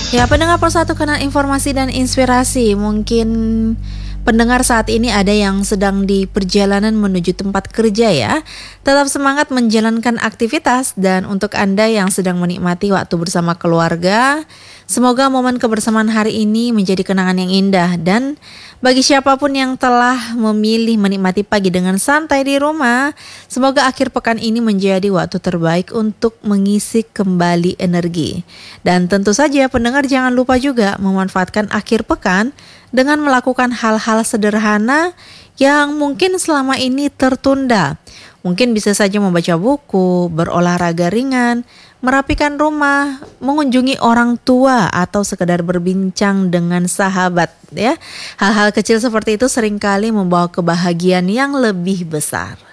Ya, pendengar Persatu Kanal Informasi dan Inspirasi. Mungkin pendengar saat ini ada yang sedang di perjalanan menuju tempat kerja ya. Tetap semangat menjalankan aktivitas, dan untuk Anda yang sedang menikmati waktu bersama keluarga, semoga momen kebersamaan hari ini menjadi kenangan yang indah. Dan bagi siapapun yang telah memilih menikmati pagi dengan santai di rumah, semoga akhir pekan ini menjadi waktu terbaik untuk mengisi kembali energi. Dan tentu saja pendengar jangan lupa juga memanfaatkan akhir pekan dengan melakukan hal-hal sederhana yang mungkin selama ini tertunda. Mungkin bisa saja membaca buku, berolahraga ringan, merapikan rumah, mengunjungi orang tua, atau sekedar berbincang dengan sahabat ya. Hal-hal kecil seperti itu seringkali membawa kebahagiaan yang lebih besar.